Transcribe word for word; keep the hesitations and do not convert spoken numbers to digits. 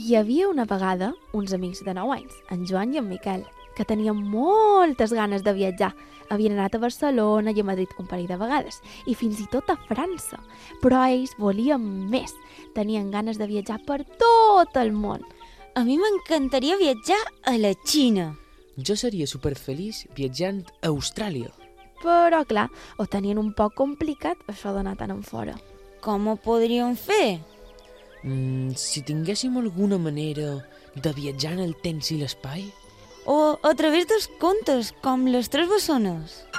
Hi havia una vegada uns amics de nou anys, en Joan i en Miquel, que tenien moltes ganes de viatjar. Havien anat a Barcelona i a Madrid un parell de vegades, i fins i tot a França. Però ells volien més. Tenien ganes de viatjar per tot el món. A mi m'encantaria viatjar a la Xina. Jo seria superfeliç viatjant a Austràlia. Però, clar, ho tenien un poc complicat, això d'anar tan enfora. Com ho podríem fer? Mm, si tinguéssim alguna manera de viatjar en el temps i l'espai... O a través dels contes, com les tres bessones.